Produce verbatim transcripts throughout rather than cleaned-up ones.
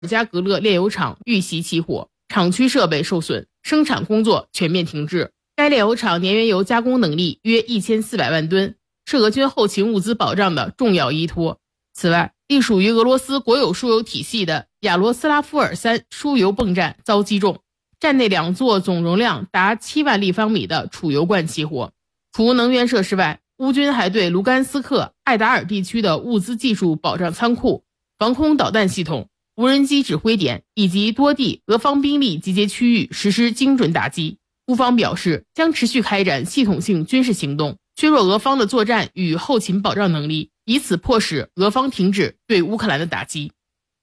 加格勒炼油厂遇袭起火，厂区设备受损，生产工作全面停滞。该炼油厂年原油加工能力约一千四百万吨，是俄军后勤物资保障的重要依托。此外，隶属于俄罗斯国有输油体系的亚罗斯拉夫尔三输油泵站遭击中，站内两座总容量达七万立方米的储油罐起火。除能源设施外，乌军还对卢甘斯克、艾达尔地区的物资技术保障仓库、防空导弹系统、无人机指挥点以及多地俄方兵力集结区域实施精准打击。乌方表示，将持续开展系统性军事行动，削弱俄方的作战与后勤保障能力，以此迫使俄方停止对乌克兰的打击。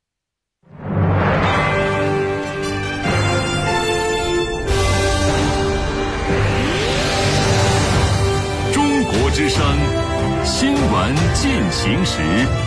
中国之声新闻进行时。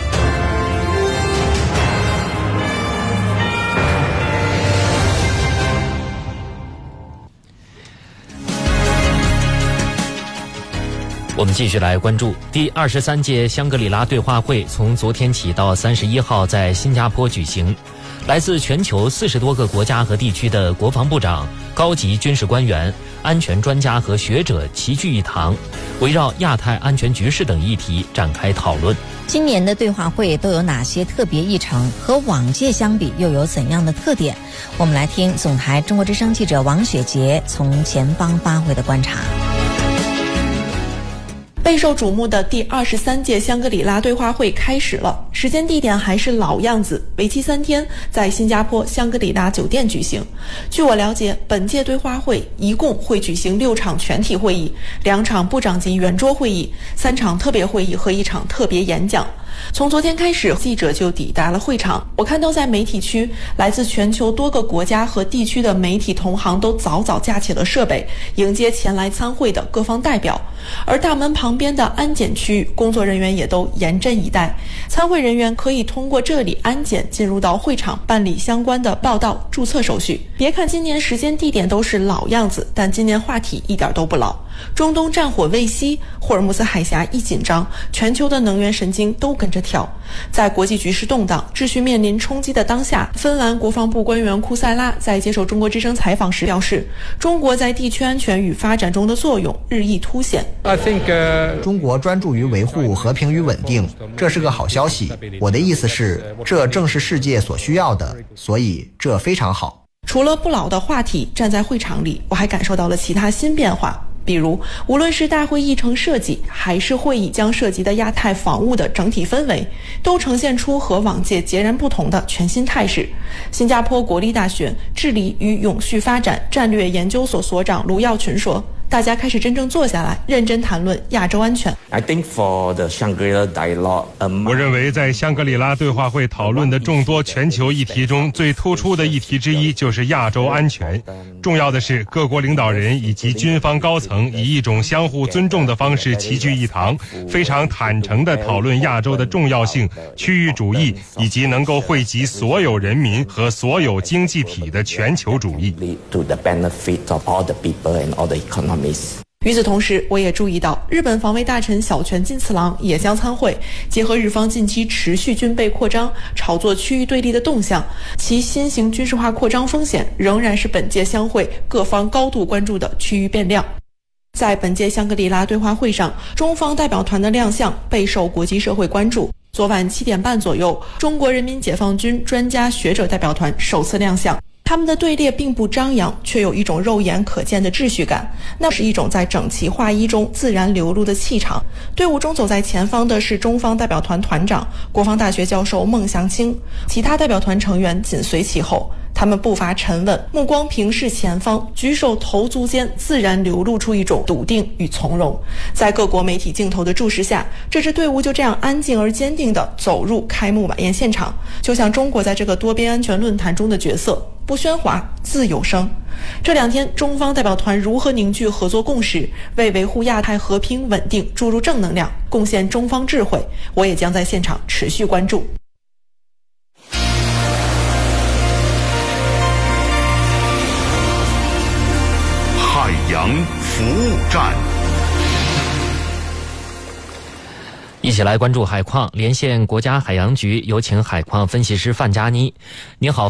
我们继续来关注第二十三届香格里拉对话会从昨天起到三十一号在新加坡举行。来自全球四十多个国家和地区的国防部长、高级军事官员、安全专家和学者齐聚一堂，围绕亚太安全局势等议题展开讨论。 今年的对话会都有哪些特别议程？和往届相比又有怎样的特点？我们来听总台中国之声记者王雪杰从前方发回的观察。 备受瞩目的第二十三届香格里拉对话会开始了，时间地点还是老样子，为期三天，在新加坡香格里拉酒店举行。据我了解，本届对话会一共会举行六场全体会议，两场部长级圆桌会议，三场特别会议和一场特别演讲。从昨天开始，记者就抵达了会场。我看到在媒体区，来自全球多个国家和地区的媒体同行都早早架起了设备，迎接前来参会的各方代表。而大门旁边的安检区域，工作人员也都严阵以待。参会人员可以通过这里安检进入到会场办理相关的报到、注册手续。别看今年时间地点都是老样子，但今年话题一点都不老。中东战火未息，霍尔木兹海峡一紧张，全球的能源神经都跟着跳。在国际局势动荡、秩序面临冲击的当下，芬兰国防部官员库塞拉在接受中国之声采访时表示，中国在地区安全与发展中的作用日益凸显。 I think, uh... 中国专注于维护和平与稳定，这是个好消息。我的意思是，这正是世界所需要的，所以这非常好。 除了不老的话题，站在会场里，我还感受到了其他新变化。比如，无论是大会议程设计，还是会议将涉及的亚太防务的整体氛围，都呈现出和往届截然不同的全新态势。新加坡国立大学治理与永续发展战略研究所所长卢耀群说，大家开始真正坐下来认真谈论亚洲安全。 I think for the Shangri-La dialogue, um, 我认为在香格里拉对话会讨论的众多全球议题中，最突出的议题之一就是亚洲安全。重要的是，各国领导人以及军方高层以一种相互尊重的方式齐聚一堂，非常坦诚地讨论亚洲的重要性、区域主义以及能够惠及所有人民和所有经济体的全球主义。 与此同时，我也注意到日本防卫大臣小泉进次郎也将参会，结合日方近期持续军备扩张、炒作区域对立的动向，其新型军事化扩张风险仍然是本届相会各方高度关注的区域变量。在本届香格里拉对话会上，中方代表团的亮相备受国际社会关注。昨晚七点半左右，中国人民解放军专家学者代表团首次亮相。他们的队列并不张扬，却有一种肉眼可见的秩序感，那是一种在整齐划一中自然流露的气场。队伍中走在前方的是中方代表团团长、国防大学教授孟祥清，其他代表团成员紧随其后。他们步伐沉稳，目光平视前方，举手投足间自然流露出一种笃定与从容。在各国媒体镜头的注视下，这支队伍就这样安静而坚定地走入开幕晚宴现场，就像中国在这个多边安全论坛中的角色，不喧哗，自有声。这两天，中方代表团如何凝聚合作共识，为维护亚太和平稳定注入正能量，贡献中方智慧，我也将在现场持续关注。 海洋服务站。 一起来关注海况，连线国家海洋局，有请海况分析师范佳妮。您好。